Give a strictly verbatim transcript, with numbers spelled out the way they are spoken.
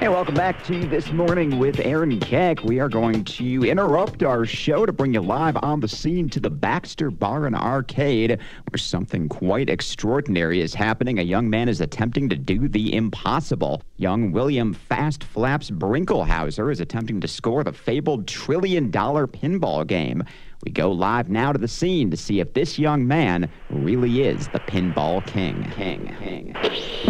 Hey, welcome back to This Morning with Aaron Keck. We are going to interrupt our show to bring you live on the scene to the Baxter Bar and Arcade, where something quite extraordinary is happening. A young man is attempting to do the impossible. Young William Fast Flaps Brinkelhauser is attempting to score the fabled trillion-dollar pinball game. We go live now to the scene to see if this young man really is the pinball king. King, king.